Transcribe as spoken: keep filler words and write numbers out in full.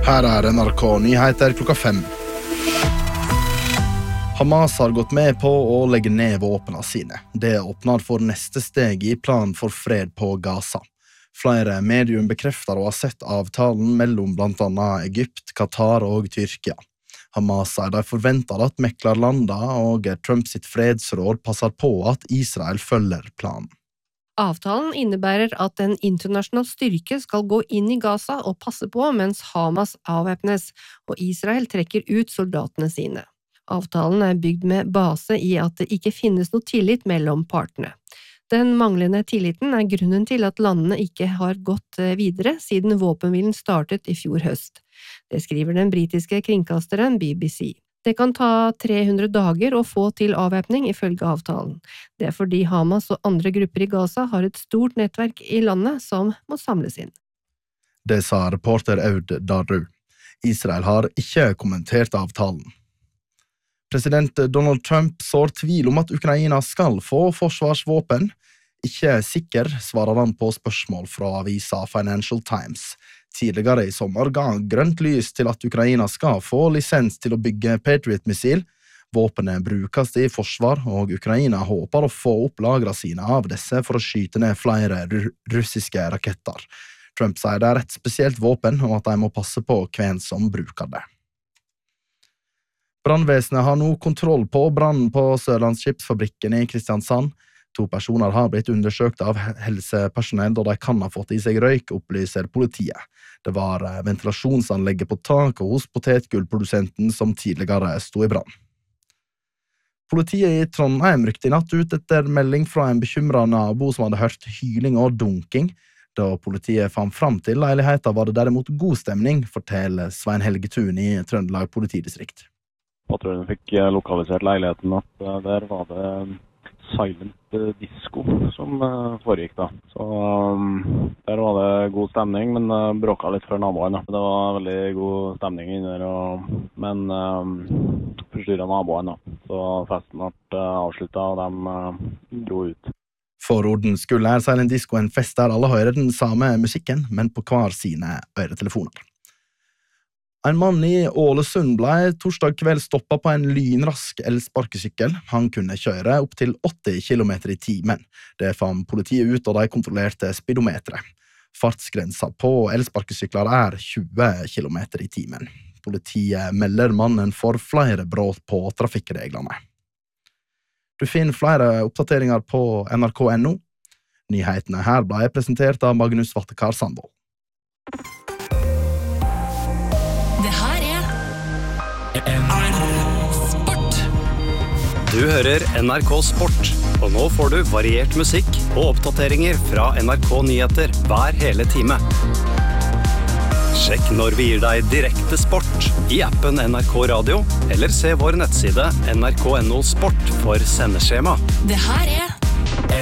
Her er N R K Nyheter klokka fem. Hamas har gått med på å legge ned våpnene sine. Det åpner for neste steg i planen for fred på Gaza. Flere medium bekrefter å ha sett avtalen mellom blant annet Egypt, Qatar og Tyrkia. Hamas sier de forventer at meklerlander og Trump sitt fredsråd passer på at Israel følger planen. Avtalen innebærer at en internasjonal styrke skal gå inn i Gaza og passe på mens Hamas avvæpnes, og Israel trekker ut soldatene sine. Avtalen er bygd med base i at det ikke finnes noe tillit mellom partene. Den manglende tilliten er grunnen til at landene ikke har gått videre siden våpenhvilen startet i fjor høst. Det skriver den britiske kringkasteren B B C. Det kan ta tre hundre dager å få til avvæpning ifølge avtalen. Det er fordi Hamas og andre grupper i Gaza har et stort nettverk i landet som må samles inn. Det sa reporter Aud Darru. Israel har ikke kommentert avtalen. President Donald Trump sår tvil om at Ukraina skal få forsvarsvåpen. Ikke sikker, svarer han på spørsmål fra avisa Financial Times. Tidligere i sommer ga han grønt lys til at Ukraina skal få lisens til å bygge Patriot-missil. Våpenet brukes i forsvar, og Ukraina håper å få opp lagrene sine av disse for å skyte ned flere russiske raketter. Trump sier det er et spesielt våpen, og at de må passe på hvem som bruker det. Brannvesenet har nå kontroll på brannen på Sørlandsskipsfabrikken i Kristiansand. To personer har blitt undersøkt av helsepersonell da de kan ha fått i seg røyk, opplyser politiet. Det var ventilasjonsanlegget på taket hos potetgullprodusenten som tidligere sto i brann. Politiet i Trondheim rykte i natt ut etter melding fra en bekymret nabo som hadde hørt hyling og dunking. Da politiet fant fram til leiligheten var det derimot god stemning, forteller Svein Helge Thun i Trøndelag politidistrikt. Patruljen fikk lokalisert leiligheten at der var det silent disco som foregikk da. Så um, der var det god stemning, men uh, bråka litt for naboene. Det var veldig god stemning inne der, og, men um, forstyrret naboene da. Så festen ble uh, avsluttet, og de uh, dro ut. For ordens skyld er silent disco en fest der alle hører den samme musikken, men på hver sine øretelefoner. En mann i Ålesund ble torsdag kveld stoppet på en lynrask elsparkesykkel. Han kunne kjøre opp til åtti kilometer i timen. Det fant politiet ut, og de kontrollerte speedometeret. Fartsgrensa på elsparkesykler er tjue kilometer i timen. Politiet melder mannen for flere brudd på trafikkreglene. Du finner flere oppdateringer på N R K punktum no. Nyhetene her ble presentert av Magnus Vattekar Sandvold. Sport. Du hører N R K Sport, og nå får du variert musikk og oppdateringer fra N R K Nyheter hver hele time. Sjekk når vi gir deg direkte sport i appen N R K Radio, eller se vår nettside N R K punktum no sport for sendeskjema. Det her er